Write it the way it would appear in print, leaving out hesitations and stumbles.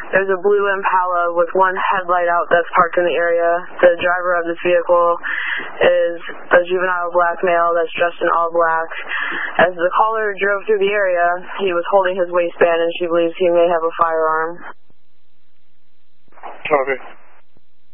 There's a blue Impala with one headlight out that's parked in the area. The driver of this vehicle is a juvenile black male that's dressed in all black. As the caller drove through the area, he was holding his waistband, and she believes he may have a firearm. Okay.